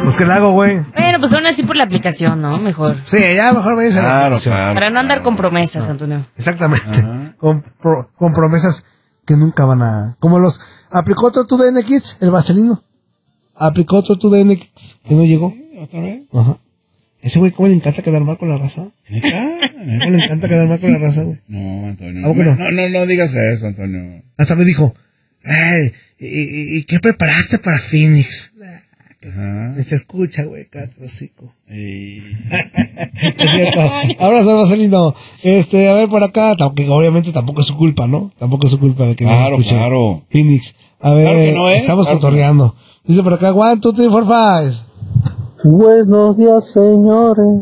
Pues que la hago, güey. Bueno, pues aún así por la aplicación, ¿no? Mejor. Sí, ya mejor vayas a la aplicación. Para no andar con promesas, Antonio. Exactamente. Con promesas que nunca van a... Como los... Aplicó otro tu DN Kids, el vaselino. Aplicó otro tu DN Kids, que no llegó. ¿Otra vez? Ajá. Ese güey, ¿cómo le encanta quedar mal con la raza? ¿Cómo le encanta quedar mal con la raza, güey? No, Antonio. ¿A poco no? No digas eso, Antonio. Hasta me dijo, ay, ¿y qué preparaste para Phoenix? Ajá. Se escucha, güey, catrocico. Es cierto. Abrazo, Marcelino. A ver, por acá, que obviamente tampoco es su culpa, ¿no? Tampoco es su culpa de que no escuche Claro. Phoenix. A ver, Claro que no, estamos claro cotorreando. Dice por acá, 1, 2, 3, 4, 5. Buenos días, señores.